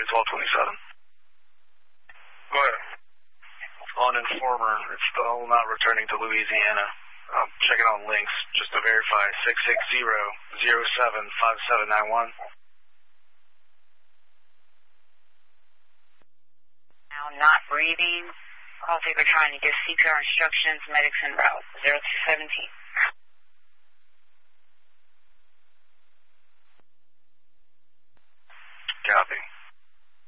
1227. Go ahead. On Informer, it's still not returning to Louisiana. Check it on links just to verify. 660-075791. Now not breathing. Call taker trying to give CPR instructions. Medics en route. 0217.